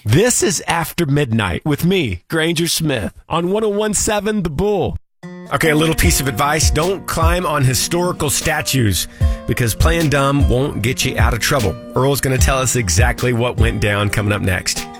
This is After Midnight with me, Granger Smith, on 101.7 The Bull. Okay, a little piece of advice. Don't climb on historical statues because playing dumb won't get you out of trouble. Earl's going to tell us exactly what went down coming up next.